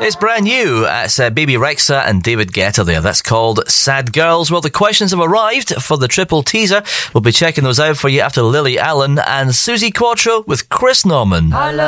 It's brand new. It's Baby Rexha and David Guetta there. That's called Sad Girls. Well, the questions have arrived for the triple teaser. We'll be checking those out for you after Lily Allen and Susie Quattro with Chris Norman.